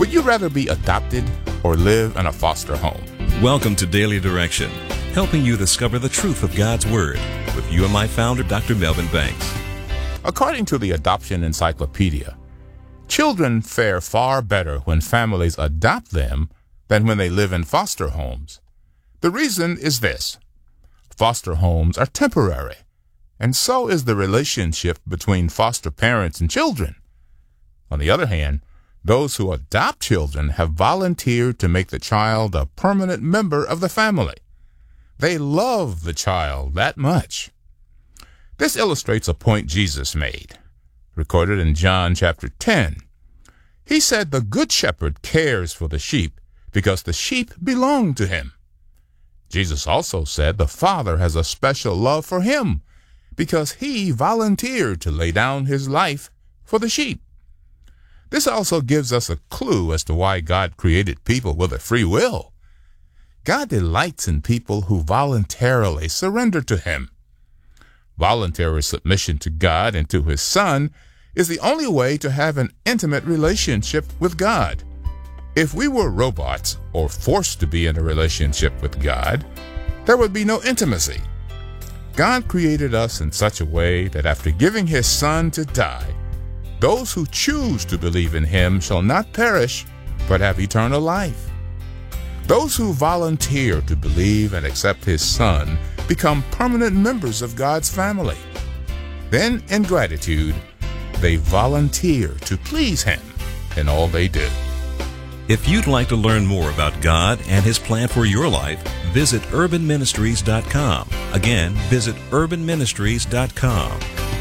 Would you rather be adopted or live in a foster home? Welcome to Daily Direction, helping you discover the truth of God's Word with UMI founder Dr. Melvin Banks. According to the Adoption Encyclopedia, children fare far better when families adopt them than when they live in foster homes. The reason is this: foster homes are temporary, and so is the relationship between foster parents and children. On the other hand, those who adopt children have volunteered to make the child a permanent member of the family. They love the child that much. This illustrates a point Jesus made, recorded in John chapter 10. He said the good shepherd cares for the sheep because the sheep belong to him. Jesus also said the Father has a special love for him because he volunteered to lay down his life for the sheep. This also gives us a clue as to why God created people with a free will. God delights in people who voluntarily surrender to him. Voluntary submission to God and to his Son is the only way to have an intimate relationship with God. If we were robots or forced to be in a relationship with God, there would be no intimacy. God created us in such a way that after giving his Son to die, those who choose to believe in him shall not perish, but have eternal life. Those who volunteer to believe and accept his Son become permanent members of God's family. Then, in gratitude, they volunteer to please him in all they do. If you'd like to learn more about God and his plan for your life, visit urbanministries.com. Again, visit urbanministries.com.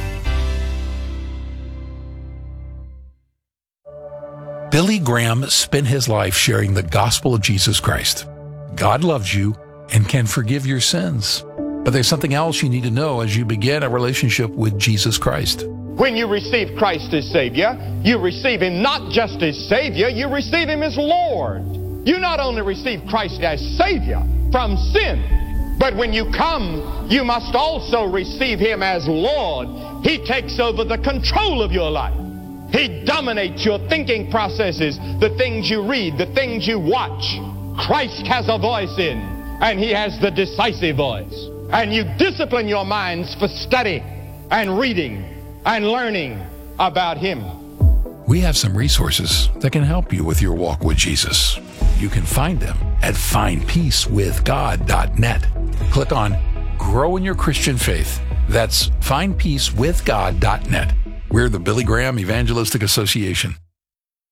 Billy Graham spent his life sharing the gospel of Jesus Christ. God loves you and can forgive your sins. But there's something else you need to know as you begin a relationship with Jesus Christ. When you receive Christ as Savior, you receive him not just as Savior, you receive him as Lord. You not only receive Christ as Savior from sin, but when you come, you must also receive him as Lord. He takes over the control of your life. He dominates your thinking processes, the things you read, the things you watch. Christ has a voice in, and he has the decisive voice. And you discipline your minds for study and reading and learning about him. We have some resources that can help you with your walk with Jesus. You can find them at findpeacewithgod.net. Click on Grow in Your Christian Faith. That's findpeacewithgod.net. We're the Billy Graham Evangelistic Association.